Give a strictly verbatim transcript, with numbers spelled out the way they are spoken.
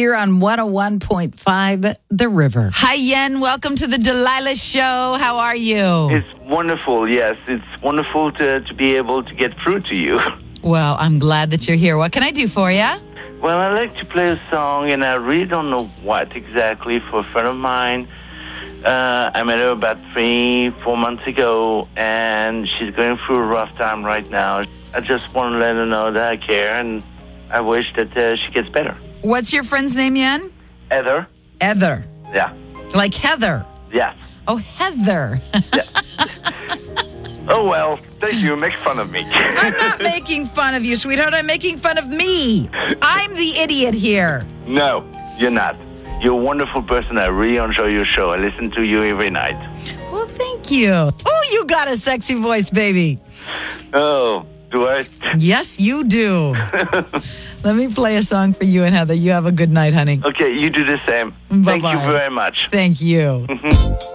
here on one oh one point five The River. Hi, Yen. Welcome to the Delilah Show. How are you? It's wonderful, yes. It's wonderful to, to be able to get through to you. Well, I'm glad that you're here. What can I do for you? Well, I like to play a song, and I really don't know what exactly, for a friend of mine. Uh, I met her about three, four months ago, and she's going through a rough time right now. I just want to let her know that I care, and I wish that uh, she gets better. What's your friend's name, Yen? Heather? Heather. Yeah. Like Heather. Yes. Oh, Heather. Yeah. Oh, well, thank you. Make fun of me. I'm not making fun of you, sweetheart. I'm making fun of me. I'm the idiot here. No, you're not. You're a wonderful person. I really enjoy your show. I listen to you every night. Well, thank you. Oh, you got a sexy voice, baby. Oh, do I? Yes, you do. Let me play a song for you and Heather. You have a good night, honey. Okay, you do the same. Bye-bye. Thank you very much. Thank you.